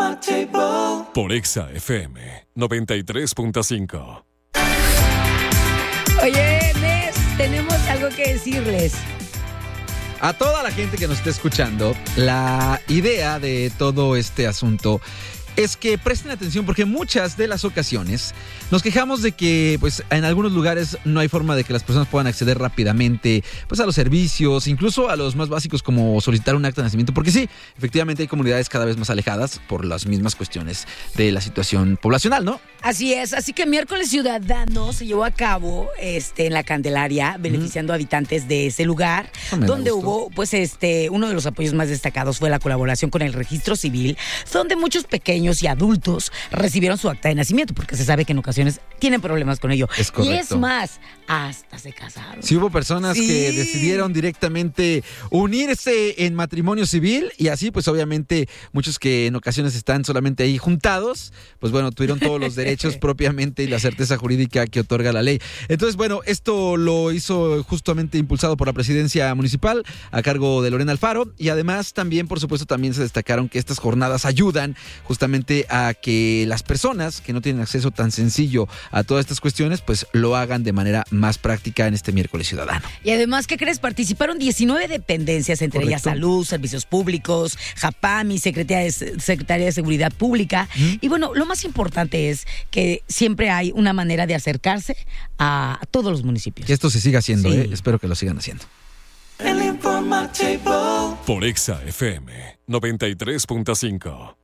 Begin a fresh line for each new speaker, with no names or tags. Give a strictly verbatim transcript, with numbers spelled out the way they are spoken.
Por Exa F M noventa y tres punto cinco.
Oye, Nes, tenemos algo que decirles.
A toda la gente que nos esté escuchando, la idea de todo este asunto es que presten atención, porque muchas de las ocasiones nos quejamos de que pues en algunos lugares no hay forma de que las personas puedan acceder rápidamente pues a los servicios, incluso a los más básicos como solicitar un acta de nacimiento, porque sí, efectivamente hay comunidades cada vez más alejadas por las mismas cuestiones de la situación poblacional, ¿no?
Así es, así que Miércoles Ciudadano se llevó a cabo este, en la Candelaria, beneficiando mm. a habitantes de ese lugar, donde hubo, pues, este, uno de los apoyos más destacados fue la colaboración con el Registro Civil, donde muchos pequeños y adultos recibieron su acta de nacimiento, porque se sabe que en ocasiones tienen problemas con ello.
Es correcto.
Y es más, hasta se casaron.
Sí, hubo personas
sí.
que decidieron directamente unirse en matrimonio civil, y así pues obviamente muchos que en ocasiones están solamente ahí juntados, pues bueno, tuvieron todos los derechos propiamente y la certeza jurídica que otorga la ley. Entonces, bueno, esto lo hizo justamente impulsado por la presidencia municipal a cargo de Lorena Alfaro, y además también, por supuesto, también se destacaron que estas jornadas ayudan justamente a que las personas que no tienen acceso tan sencillo a todas estas cuestiones, pues lo hagan de manera más práctica en este Miércoles Ciudadano.
Y además, ¿qué crees? Participaron diecinueve dependencias, entre Correcto. ellas Salud, Servicios Públicos, JAPAMI, Secretaría de, Secretaría de Seguridad Pública. ¿Mm? Y bueno, lo más importante es que siempre hay una manera de acercarse a todos los municipios.
Que esto se siga haciendo, sí. ¿eh? Espero que lo sigan haciendo.
Por Exa F M noventa y tres punto cinco.